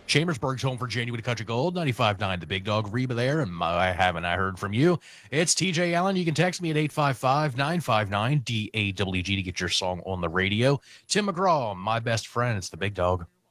Chambersburg's home for Genuine Country Gold, 95.9 The Big Dog. Reba there, and I haven't I heard from you. It's TJ Allen. You can text me at 855-959-DAWG to get your song on the radio. Tim McGraw, my best friend. It's The Big Dog.